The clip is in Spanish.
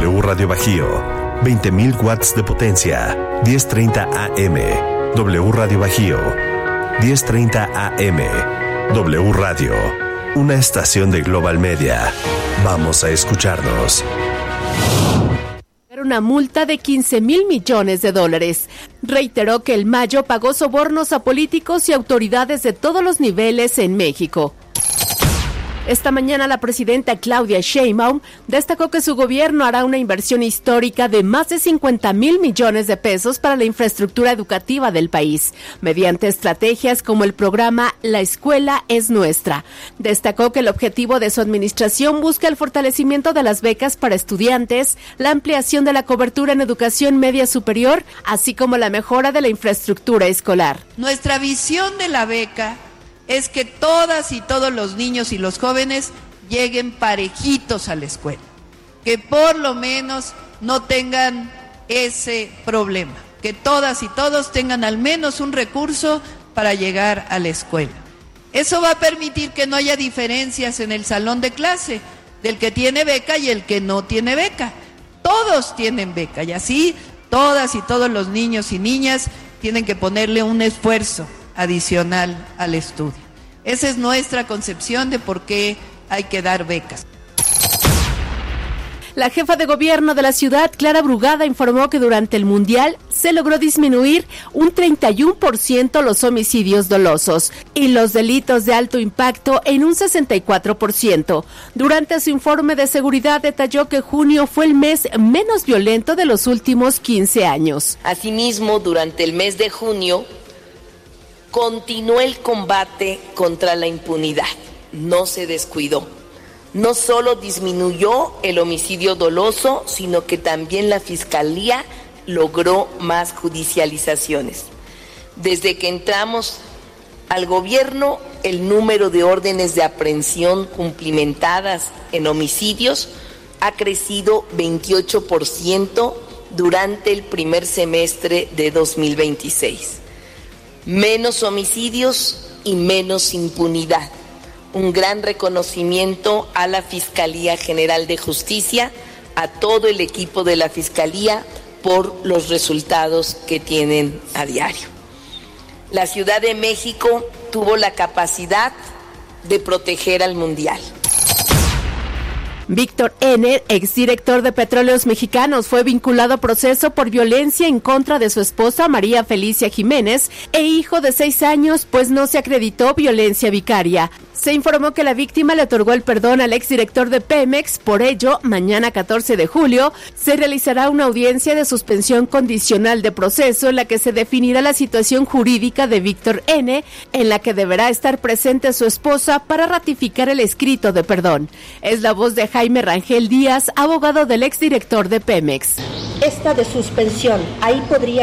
W Radio Bajío, 20.000 watts de potencia, 10:30 AM. W Radio Bajío, 10:30 AM. W Radio, una estación de Global Media. Vamos a escucharnos. Una multa de $15,000 millones. Reiteró que el Mayo pagó sobornos a políticos y autoridades de todos los niveles en México. Esta mañana la presidenta Claudia Sheinbaum destacó que su gobierno hará una inversión histórica de más de $50,000 millones para la infraestructura educativa del país, mediante estrategias como el programa La Escuela es Nuestra. Destacó que el objetivo de su administración busca el fortalecimiento de las becas para estudiantes, la ampliación de la cobertura en educación media superior, así como la mejora de la infraestructura escolar. Nuestra visión de la beca es que todas y todos los niños y los jóvenes lleguen parejitos a la escuela, que por lo menos no tengan ese problema, que todas y todos tengan al menos un recurso para llegar a la escuela. Eso va a permitir que no haya diferencias en el salón de clase, del que tiene beca y el que no tiene beca. Todos tienen beca y así todas y todos los niños y niñas tienen que ponerle un esfuerzo adicional al estudio. Esa es nuestra concepción de por qué hay que dar becas. La jefa de gobierno de la ciudad, Clara Brugada, informó que durante el Mundial se logró disminuir un 31% los homicidios dolosos y los delitos de alto impacto en un 64%. Durante su informe de seguridad detalló que junio fue el mes menos violento de los últimos 15 años. Asimismo, durante el mes de junio continuó el combate contra la impunidad, no se descuidó. No solo disminuyó el homicidio doloso, sino que también la Fiscalía logró más judicializaciones. Desde que entramos al gobierno, el número de órdenes de aprehensión cumplimentadas en homicidios ha crecido 28% durante el primer semestre de 2026. Menos homicidios y menos impunidad. Un gran reconocimiento a la Fiscalía General de Justicia, a todo el equipo de la Fiscalía por los resultados que tienen a diario. La Ciudad de México tuvo la capacidad de proteger al Mundial. Víctor N., exdirector de Petróleos Mexicanos, fue vinculado a proceso por violencia en contra de su esposa María Felicia Jiménez e hijo de 6 años, pues no se acreditó violencia vicaria. Se informó que la víctima le otorgó el perdón al exdirector de Pemex. Por ello, mañana 14 de julio se realizará una audiencia de suspensión condicional de proceso en la que se definirá la situación jurídica de Víctor N., en la que deberá estar presente su esposa para ratificar el escrito de perdón. Es la voz de Jaime Rangel Díaz, abogado del exdirector de Pemex. Esta de suspensión, ahí podría